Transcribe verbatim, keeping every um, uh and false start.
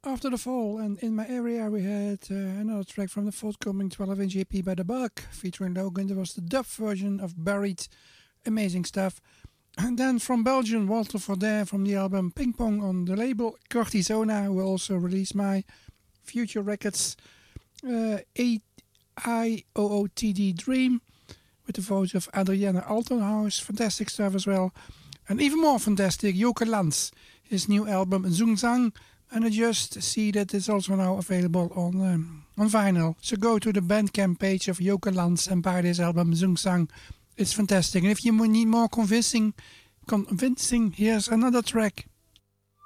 After the Fall, and in my area we had uh, another track from the forthcoming twelve inch E P by The Bug featuring Logan. That was the dub version of Buried. Amazing stuff. And then from Belgium, Walter Fordair from the album Ping Pong on the label Cortisona, who will also release my future records. Uh, A I O O T D Dream with the voice of Adrienne Altenhaus. Fantastic stuff as well. And even more fantastic, Joke Lans, his new album Zungzang. And I just see that it's also now available on um, on vinyl. So go to the Bandcamp page of Joke Lans and buy this album Zungzang. It's fantastic. And if you need more convincing, convincing, here's another track.